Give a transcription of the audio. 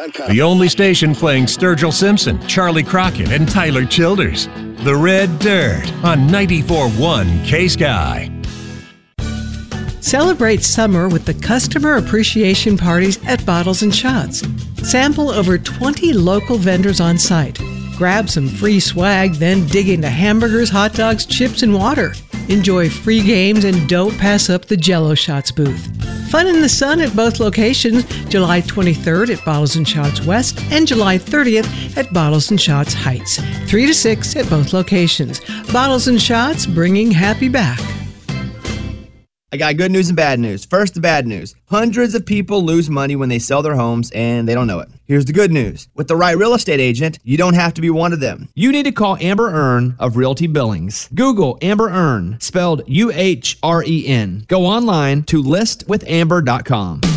RedDirt.com. The only station playing Sturgill Simpson, Charlie Crockett, and Tyler Childers. The Red Dirt on 94.1 K-Sky. Celebrate summer with the customer appreciation parties at Bottles and Shots. Sample over 20 local vendors on site. Grab some free swag, then dig into hamburgers, hot dogs, chips, and water. Enjoy free games and don't pass up the Jell-O Shots booth. Fun in the sun at both locations, July 23rd at Bottles and Shots West and July 30th at Bottles and Shots Heights. 3 to 6 at both locations. Bottles and Shots, bringing happy back. I got good news and bad news. First, the bad news. Hundreds of people lose money when they sell their homes and they don't know it. Here's the good news. With the right real estate agent, you don't have to be one of them. You need to call Amber Earn of Realty Billings. Google Amber Earn, spelled U-H-R-E-N. Go online to listwithamber.com.